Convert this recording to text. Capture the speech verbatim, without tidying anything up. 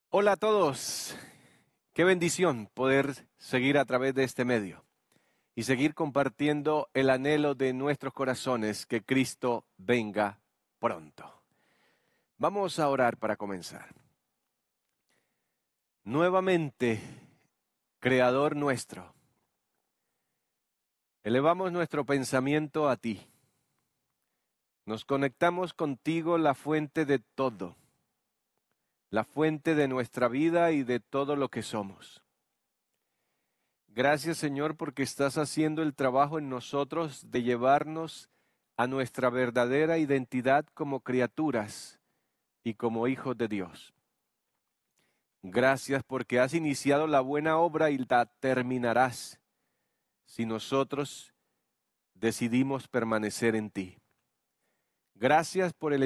Hola a todos, qué bendición poder seguir a través de este medio y seguir compartiendo el anhelo de nuestros corazones que Cristo venga pronto. Vamos a orar para comenzar. Nuevamente, Creador nuestro, elevamos nuestro pensamiento a ti. Nos conectamos contigo, la fuente de todo, la fuente de nuestra vida y de todo lo que somos. Gracias, Señor, porque estás haciendo el trabajo en nosotros de llevarnos a nuestra verdadera identidad como criaturas y como hijos de Dios. Gracias porque has iniciado la buena obra y la terminarás si nosotros decidimos permanecer en ti. Gracias por el